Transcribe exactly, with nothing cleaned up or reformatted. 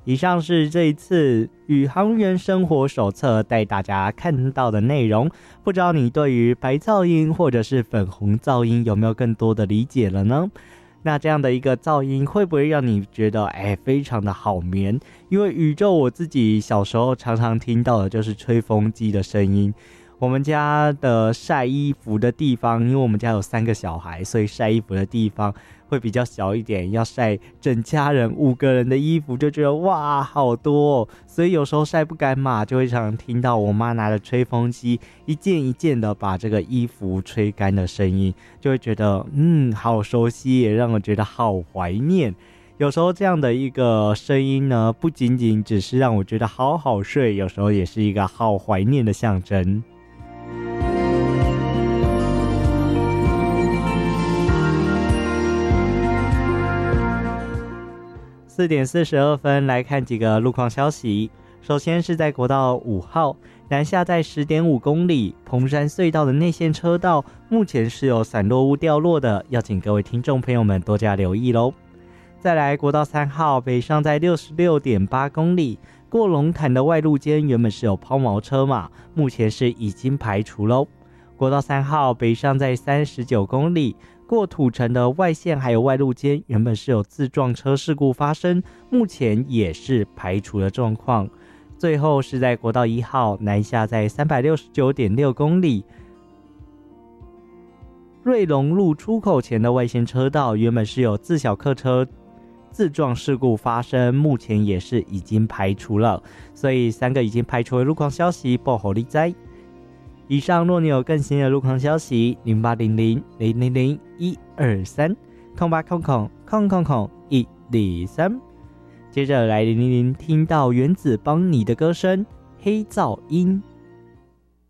以上是这一次宇航员生活手册带大家看到的内容，不知道你对于白噪音或者是粉红噪音有没有更多的理解了呢？那这样的一个噪音会不会让你觉得哎非常的好眠？因为宇宙我自己小时候常常听到的就是吹风机的声音。我们家的晒衣服的地方，因为我们家有三个小孩，所以晒衣服的地方会比较小一点，要晒整家人五个人的衣服，就觉得哇好多哦，所以有时候晒不干嘛，就会常常听到我妈拿着吹风机一件一件的把这个衣服吹干的声音，就会觉得嗯好熟悉，也让我觉得好怀念。有时候这样的一个声音呢，不仅仅只是让我觉得好好睡，有时候也是一个好怀念的象征。四点四十二分，来看几个路况消息。首先是在国道五号南下在 十点五公里，蓬山隧道的内线车道目前是有散落物掉落的，要请各位听众朋友们多加留意咯。再来国道三号北上在 六十六点八公里，过龙潭的外路间原本是有抛锚车嘛，目前是已经排除咯。国道三号北上在三十九公里，过土城的外线还有外路间原本是有自撞车事故发生，目前也是排除的状况。最后是在国道一号南下在 三百六十九点六公里，瑞隆路出口前的外线车道原本是有自小客车自撞事故发生，目前也是已经排除了，所以三个已经排除的路况消息报给你知。以上若你有更新的路况消息，零八零零零零零一二三空八空空空空空一二三。接着来零零零听到原子帮你的歌声，黑噪音。